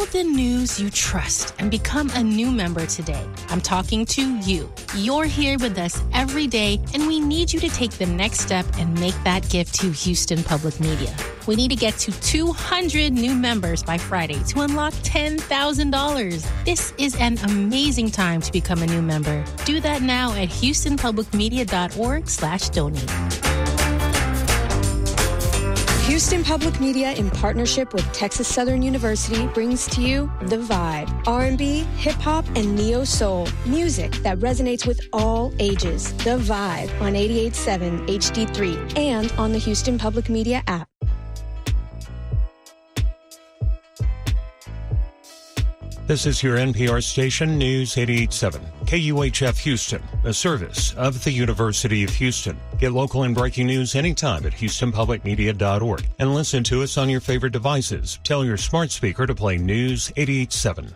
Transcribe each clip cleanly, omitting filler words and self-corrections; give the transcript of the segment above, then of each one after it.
the news you trust and become a new member today. I'm talking to you. You're here with us every day, and we need you to take the next step and make that gift to Houston Public Media. We need to get to 200 new members by Friday to unlock $10,000. This is an amazing time to become a new member. Do that now at houstonpublicmedia.org/donate. Houston Public Media, in partnership with Texas Southern University, brings to you The Vibe, R&B, hip-hop, and neo-soul. Music that resonates with all ages. The Vibe on 88.7 HD3 and on the Houston Public Media app. This is your NPR station, News 88.7, KUHF Houston, a service of the University of Houston. Get local and breaking news anytime at houstonpublicmedia.org and listen to us on your favorite devices. Tell your smart speaker to play News 88.7.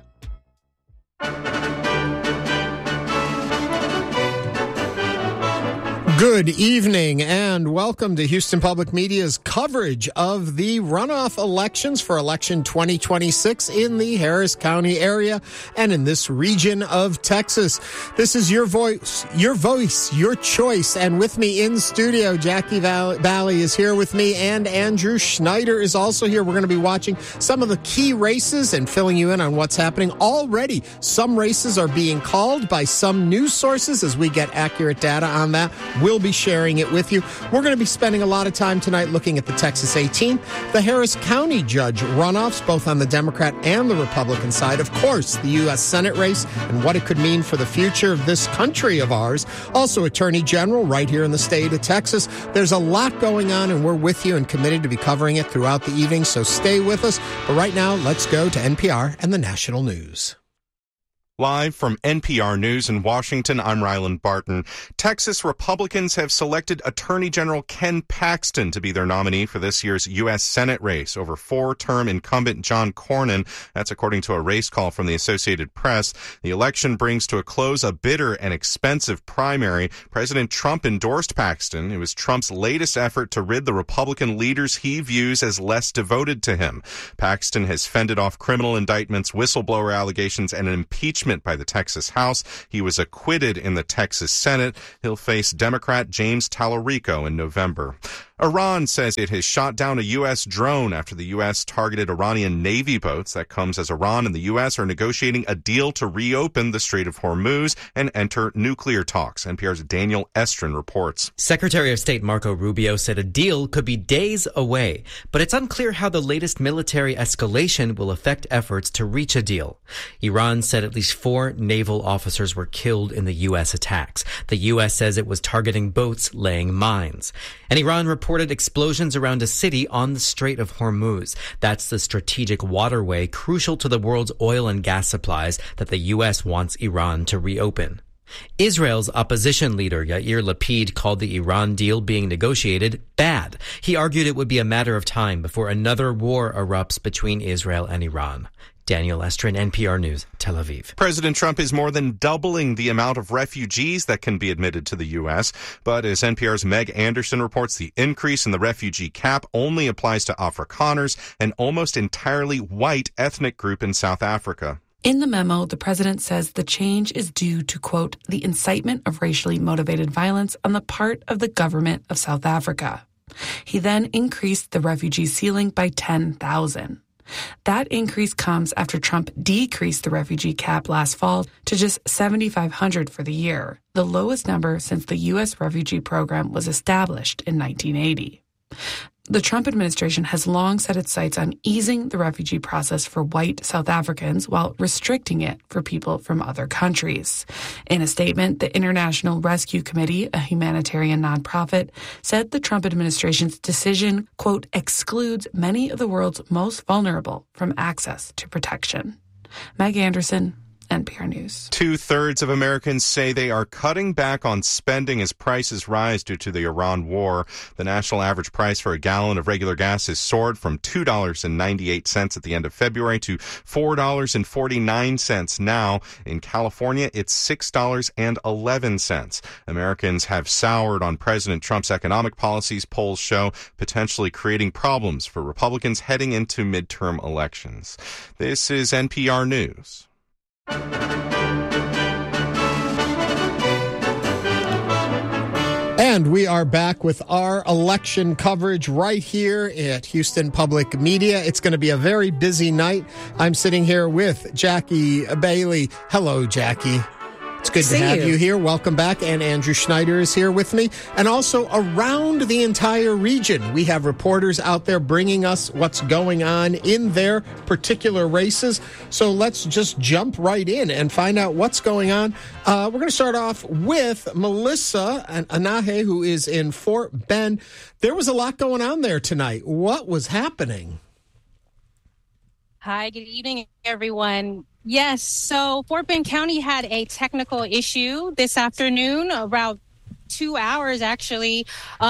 Good evening and welcome to Houston Public Media's coverage of the runoff elections for election 2026 in the Harris County area and in this region of Texas. This is your voice, your choice. And with me in studio, Jackie Valley is here with me and Andrew Schneider is also here. We're going to be watching some of the key races and filling you in on what's happening. Already, some races are being called by some news sources as we get accurate data on that. We'll be sharing it with you. We're going to be spending a lot of time tonight looking at the Texas 18, the Harris County judge runoffs, both on the Democrat and the Republican side. Of course, the U.S. Senate race and what it could mean for the future of this country of ours. Also, Attorney General right here in the state of Texas. There's a lot going on, and we're with you and committed to be covering it throughout the evening, so stay with us. But right now, let's go to NPR and the national news. Live from NPR News in Washington, I'm Ryland Barton. Texas Republicans have selected Attorney General Ken Paxton to be their nominee for this year's U.S. Senate race over four-term incumbent John Cornyn. That's according to a race call from the Associated Press. The election brings to a close a bitter and expensive primary. President Trump endorsed Paxton. It was Trump's latest effort to rid the Republican leaders he views as less devoted to him. Paxton has fended off criminal indictments, whistleblower allegations, and an impeachment by the Texas House. He was acquitted in the Texas Senate. He'll face Democrat James Tallarico in November. Iran says it has shot down a U.S. drone after the U.S. targeted Iranian Navy boats. That comes as Iran and the U.S. are negotiating a deal to reopen the Strait of Hormuz and enter nuclear talks. NPR's Daniel Estrin reports. Secretary of State Marco Rubio said a deal could be days away, but it's unclear how the latest military escalation will affect efforts to reach a deal. Iran said at least 4 naval officers were killed in the U.S. attacks. The U.S. says it was targeting boats laying mines. And Iran reported explosions around a city on the Strait of Hormuz. That's the strategic waterway crucial to the world's oil and gas supplies that the U.S. wants Iran to reopen. Israel's opposition leader Yair Lapid called the Iran deal being negotiated bad. He argued it would be a matter of time before another war erupts between Israel and Iran. Daniel Estrin, NPR News, Tel Aviv. President Trump is more than doubling the amount of refugees that can be admitted to the U.S. But as NPR's Meg Anderson reports, the increase in the refugee cap only applies to Afrikaners, an almost entirely white ethnic group in South Africa. In the memo, the president says the change is due to, quote, the incitement of racially motivated violence on the part of the government of South Africa. He then increased the refugee ceiling by 10,000. That increase comes after Trump decreased the refugee cap last fall to just 7,500 for the year, the lowest number since the U.S. refugee program was established in 1980. The Trump administration has long set its sights on easing the refugee process for white South Africans while restricting it for people from other countries. In a statement, the International Rescue Committee, a humanitarian nonprofit, said the Trump administration's decision, quote, excludes many of the world's most vulnerable from access to protection. Meg Anderson, NPR News. 2/3 of Americans say they are cutting back on spending as prices rise due to the Iran war. The national average price for a gallon of regular gas has soared from $2.98 at the end of February to $4.49 now. In California, it's $6.11. Americans have soured on President Trump's economic policies, polls show, potentially creating problems for Republicans heading into midterm elections. This is NPR News. And we are back with our election coverage right here at Houston Public Media. It's going to be a very busy night. I'm sitting here with Jackie Bailey. Hello, Jackie. It's good to have you here. Welcome back. And Andrew Schneider is here with me. And also around the entire region, we have reporters out there bringing us what's going on in their particular races. So let's just jump right in and find out what's going on. We're going to start off with Melissa Anahe, who is in Fort Bend. There was a lot going on there tonight. What was happening? Hi, good evening, everyone. Yes, so Fort Bend County had a technical issue this afternoon, around 2 hours actually.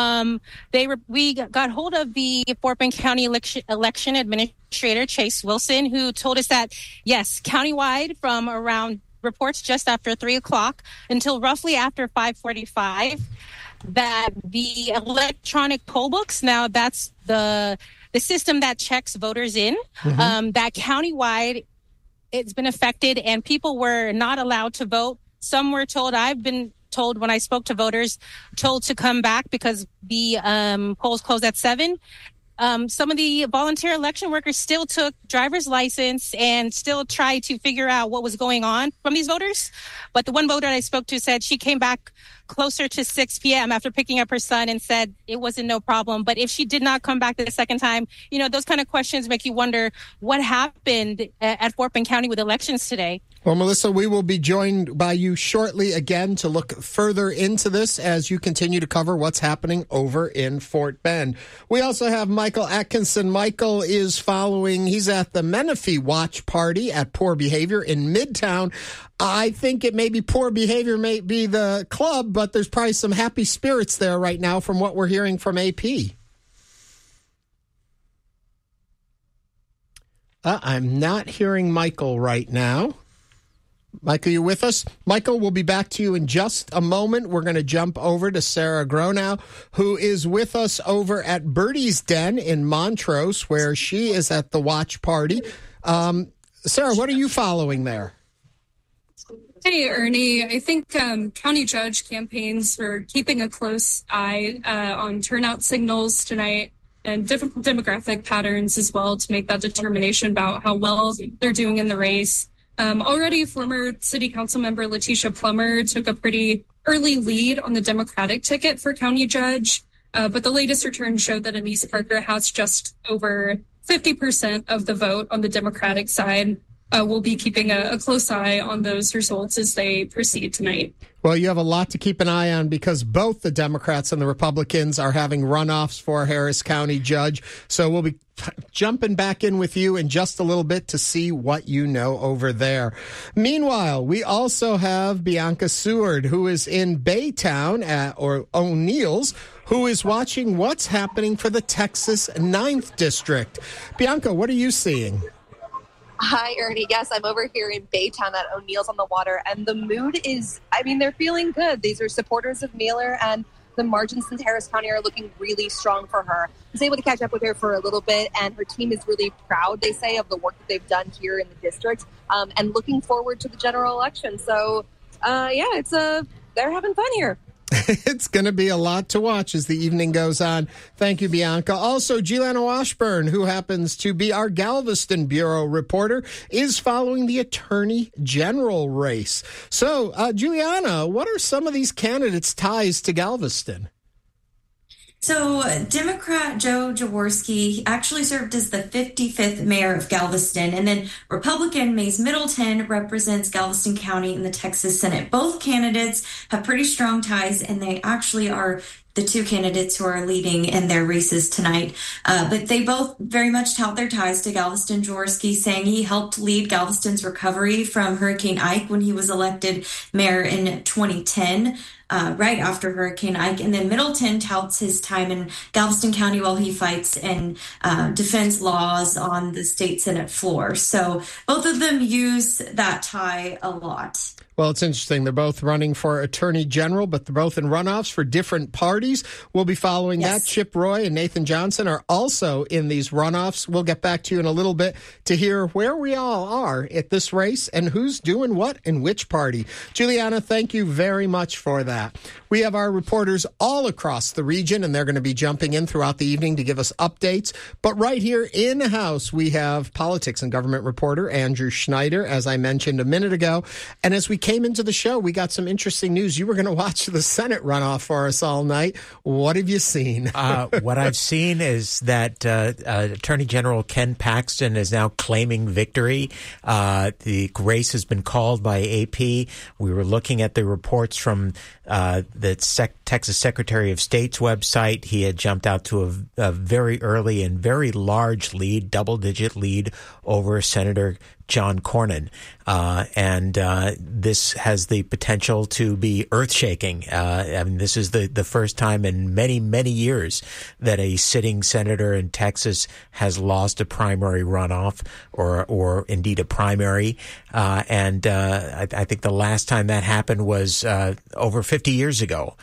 We got hold of the Fort Bend County election administrator, Chase Wilson, who told us that, yes, countywide from around reports just after 3 o'clock until roughly after 5:45, that the electronic poll books, now that's the system that checks voters in, that countywide, it's been affected and people were not allowed to vote. Some were told, I've been told when I spoke to voters, told to come back because the polls closed at 7. Some of the volunteer election workers still took driver's license and still tried to figure out what was going on from these voters. But the one voter I spoke to said she came back closer to 6 p.m. after picking up her son and said it wasn't no problem. But if she did not come back the second time, you know, those kind of questions make you wonder what happened at Fort Bend County with elections today. Well, Melissa, we will be joined by you shortly again to look further into this as you continue to cover what's happening over in Fort Bend. We also have Michael Atkinson. Michael is following, he's at the Menifee Watch Party at Poor Behavior in Midtown. I think it may be Poor Behavior may be the club, but there's probably some happy spirits there right now from what we're hearing from AP. I'm not hearing Michael right now. Michael, you with us? Michael, we'll be back to you in just a moment. We're going to jump over to Sarah Gronow, who is with us over at Birdie's Den in Montrose, where she is at the watch party. Sarah, what are you following there? Hey, Ernie. I think county judge campaigns are keeping a close eye on turnout signals tonight and different demographic patterns as well to make that determination about how well they're doing in the race. Already, former city council member Letitia Plummer took a pretty early lead on the Democratic ticket for county judge, but the latest return showed that Anise Parker has just over 50% of the vote on the Democratic side. We'll be keeping a close eye on those results as they proceed tonight. Well, you have a lot to keep an eye on because both the Democrats and the Republicans are having runoffs for Harris County judge. So we'll be jumping back in with you in just a little bit to see what you know over there. Meanwhile, we also have Bianca Seward, who is in Baytown or O'Neill's, who is watching what's happening for the Texas 9th District. Bianca, what are you seeing? Hi, Ernie. Yes, I'm over here in Baytown at O'Neill's on the Water, and the mood is, they're feeling good. These are supporters of Mailer, and the margins in Harris County are looking really strong for her. I was able to catch up with her for a little bit, and her team is really proud, they say, of the work that they've done here in the district, and looking forward to the general election. So, they're having fun here. It's going to be a lot to watch as the evening goes on. Thank you, Bianca. Also, Giuliana Washburn, who happens to be our Galveston Bureau reporter, is following the Attorney General race. So, Giuliana, what are some of these candidates' ties to Galveston? So Democrat Joe Jaworski actually served as the 55th mayor of Galveston, and then Republican Mays Middleton represents Galveston County in the Texas Senate. Both candidates have pretty strong ties, and they actually are the two candidates who are leading in their races tonight. But they both very much tout their ties to Galveston. Jaworski saying he helped lead Galveston's recovery from Hurricane Ike when he was elected mayor in 2010. Right after Hurricane Ike. And then Middleton touts his time in Galveston County while he fights and defends laws on the state Senate floor. So both of them use that tie a lot. Well, it's interesting. They're both running for attorney general, but they're both in runoffs for different parties. We'll be following that. Chip Roy and Nathan Johnson are also in these runoffs. We'll get back to you in a little bit to hear where we all are at this race and who's doing what in which party. Juliana, thank you very much for that. We have our reporters all across the region, and they're going to be jumping in throughout the evening to give us updates. But right here in-house, we have politics and government reporter Andrew Schneider, as I mentioned a minute ago. And as we came into the show, we got some interesting news. You were going to watch the Senate runoff for us all night. What have you seen? What I've seen is that Attorney General Ken Paxton is now claiming victory. The race has been called by AP. We were looking at the reports from the Texas Secretary of State's website. He had jumped out to a very early and very large lead, double-digit lead over Senator John Cornyn. And this has the potential to be earth-shaking. I mean, this is the first time in many, many years that a sitting senator in Texas has lost a primary runoff or indeed a primary. And I think the last time that happened was over 50 years ago.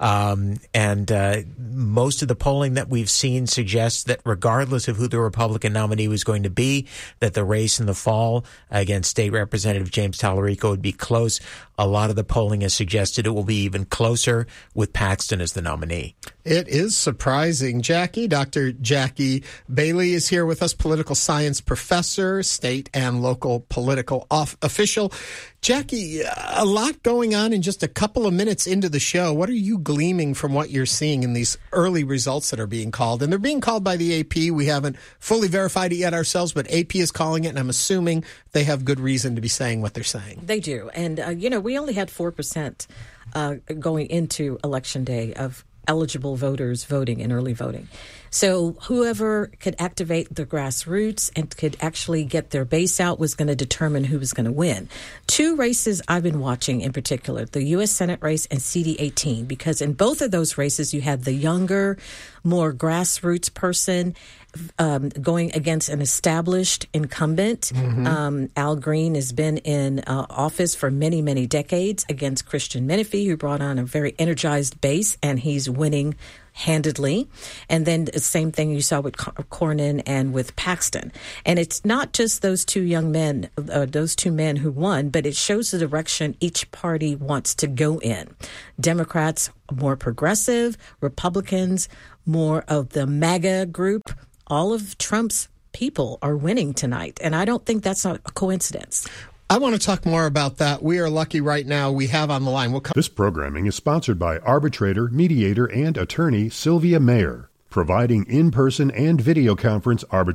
And most of the polling that we've seen suggests that regardless of who the Republican nominee was going to be, that the race in the fall against State Representative James Tallarico would be close. A lot of the polling has suggested it will be even closer with Paxton as the nominee. It is surprising. Dr. Jackie Bailey is here with us, political science professor, state and local political official. Jackie, a lot going on in just a couple of minutes into the show. What are you gleaming from what you're seeing in these early results that are being called? And they're being called by the AP. We haven't fully verified it yet ourselves, but AP is calling it, and I'm assuming they have good reason to be saying what they're saying. They do. And, we only had 4% going into Election Day of eligible voters voting in early voting. So whoever could activate the grassroots and could actually get their base out was going to determine who was going to win. Two races I've been watching in particular, the U.S. Senate race and CD18, because in both of those races you had the younger, more grassroots person going against an established incumbent. Mm-hmm. Al Green has been in office for many, many decades against Christian Menifee, who brought on a very energized base, and he's winning handedly. And then the same thing you saw with Cornyn and with Paxton. And it's not just those two young men, those two men who won, but it shows the direction each party wants to go in. Democrats, more progressive, Republicans, more of the MAGA group. All of Trump's people are winning tonight, and I don't think that's a coincidence. I want to talk more about that. We are lucky right now. We have on the line. This programming is sponsored by arbitrator, mediator, and attorney Sylvia Mayer, providing in-person and video conference arbitration.